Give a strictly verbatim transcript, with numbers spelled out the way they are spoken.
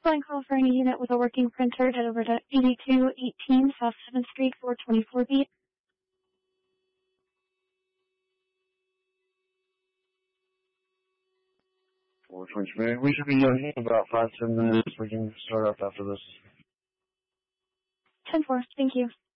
Calling call for any unit with a working printer. Head over to eighty-two eighteen South seventh Street, four twenty-four B. four twenty-three. We should be done in about five, ten minutes. We can start up after this. ten four. Thank you.